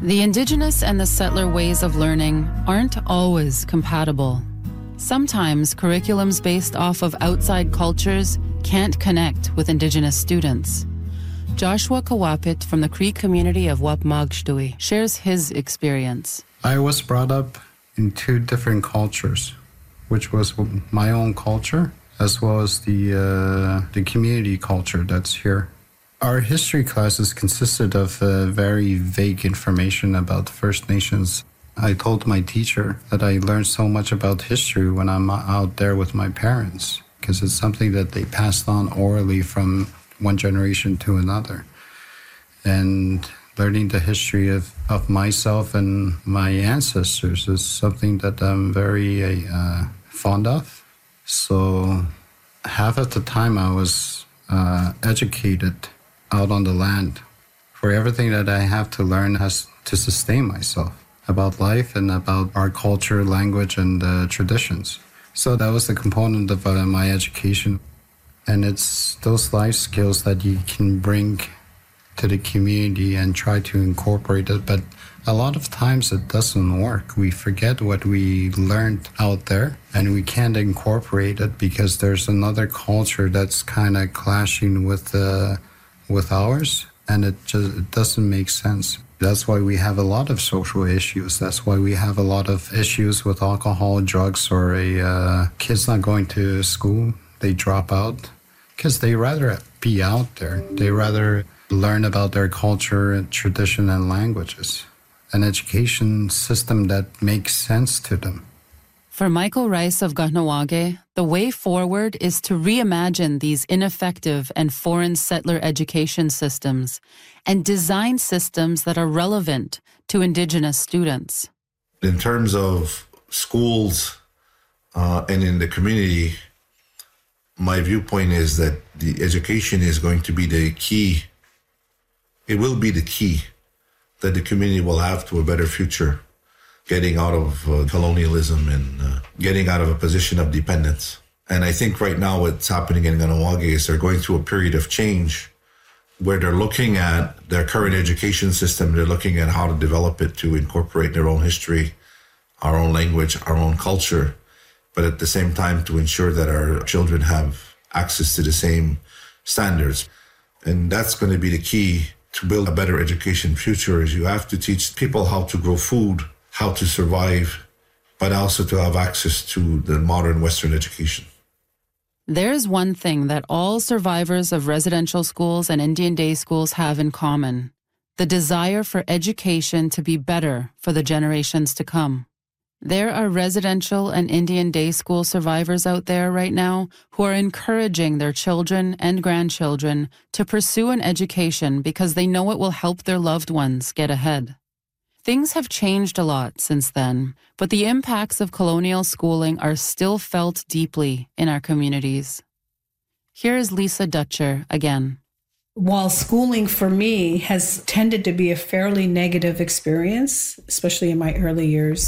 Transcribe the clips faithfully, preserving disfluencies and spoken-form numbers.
The Indigenous and the settler ways of learning aren't always compatible. Sometimes curriculums based off of outside cultures can't connect with Indigenous students. Joshua Kawapit from the Cree community of Wapmagshtui shares his experience. I was brought up in two different cultures, which was my own culture as well as the uh, the community culture that's here. Our history classes consisted of uh, very vague information about First Nations. I told my teacher that I learned so much about history when I'm out there with my parents, because it's something that they passed on orally from one generation to another. And learning the history of, of myself and my ancestors is something that I'm very uh, fond of. So half of the time I was uh, educated out on the land. For everything that I have to learn has to sustain myself about life and about our culture, language, and uh, traditions. So that was the component of uh, my education. And it's those life skills that you can bring to the community and try to incorporate it. But a lot of times it doesn't work. We forget what we learned out there and we can't incorporate it because there's another culture that's kind of clashing with uh, with ours, and it just it doesn't make sense. That's why we have a lot of social issues. That's why we have a lot of issues with alcohol, drugs, or a uh, kids not going to school. They drop out because they rather be out there. They rather learn about their culture, tradition, and languages. An education system that makes sense to them. For Michael Rice of Kahnawake, the way forward is to reimagine these ineffective and foreign settler education systems and design systems that are relevant to Indigenous students. In terms of schools uh, and in the community, my viewpoint is that the education is going to be the key. It will be the key that the community will have to a better future, getting out of uh, colonialism and uh, getting out of a position of dependence. And I think right now what's happening in Kahnawake is they're going through a period of change where they're looking at their current education system, they're looking at how to develop it to incorporate their own history, our own language, our own culture, but at the same time to ensure that our children have access to the same standards. And that's going to be the key to build a better education future, is you have to teach people how to grow food, how to survive, but also to have access to the modern Western education. There's one thing that all survivors of residential schools and Indian day schools have in common: the desire for education to be better for the generations to come. There are residential and Indian day school survivors out there right now who are encouraging their children and grandchildren to pursue an education because they know it will help their loved ones get ahead. Things have changed a lot since then, but the impacts of colonial schooling are still felt deeply in our communities. Here is Lisa Dutcher again. While schooling for me has tended to be a fairly negative experience, especially in my early years,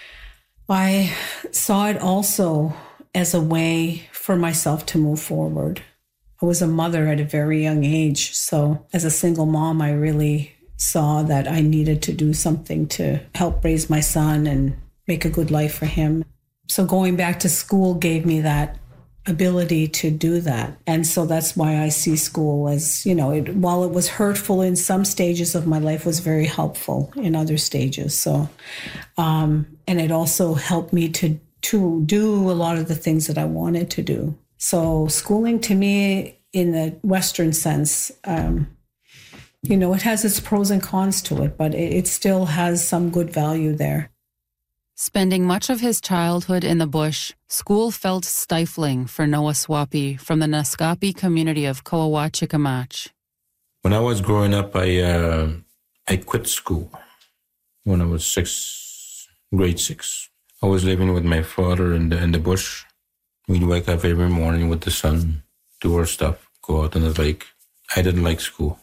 I saw it also as a way for myself to move forward. I was a mother at a very young age, so as a single mom, I really saw that I needed to do something to help raise my son and make a good life for him. So going back to school gave me that ability to do that. And so that's why I see school as, you know, it, while it was hurtful in some stages of my life, was very helpful in other stages. So, um, and it also helped me to, to do a lot of the things that I wanted to do. So schooling to me in the Western sense, um, you know, it has its pros and cons to it, but it, it still has some good value there. Spending much of his childhood in the bush, school felt stifling for Noah Swapi from the Naskapi community of Coahuachicamach. When I was growing up, I uh, I quit school when I was six, grade six. I was living with my father in the in the bush. We'd wake up every morning with the sun, do our stuff, go out on the lake. I didn't like school.